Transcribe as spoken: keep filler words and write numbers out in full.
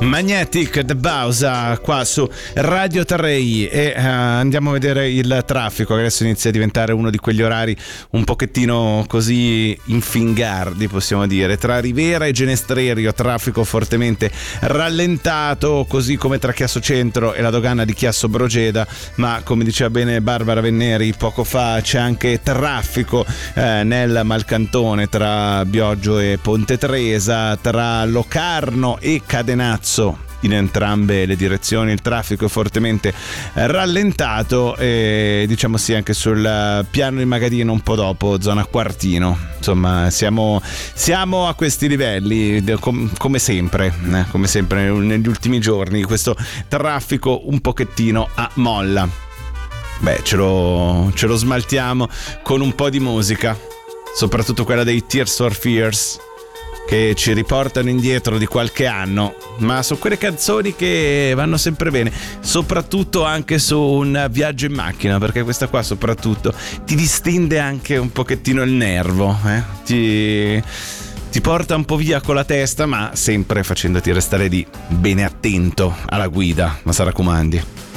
Magnetic The Bausa qua su Radio Terrei e uh, andiamo a vedere il traffico che adesso inizia a diventare uno di quegli orari un pochettino così infingardi, possiamo dire. Tra Rivera e Genestrerio traffico fortemente rallentato, così come tra Chiasso Centro e la dogana di Chiasso Brogeda, ma come diceva bene Barbara Venneri poco fa c'è anche traffico eh, nel Malcantone tra Bioggio e Ponte Tresa, tra Locarno e Cadenazzo. In entrambe le direzioni il traffico è fortemente rallentato e diciamo sì anche sul piano di Magadino un po' dopo zona Quartino. Insomma siamo, siamo a questi livelli com, come sempre eh, come sempre negli ultimi giorni, questo traffico un pochettino a molla. Beh, ce lo, ce lo smaltiamo con un po' di musica, soprattutto quella dei Tears for Fears, che ci riportano indietro di qualche anno, ma sono quelle canzoni che vanno sempre bene, soprattutto anche su un viaggio in macchina, perché questa qua soprattutto ti distende anche un pochettino il nervo, eh? ti, ti porta un po' via con la testa, ma sempre facendoti restare lì bene attento alla guida, ma si raccomandi.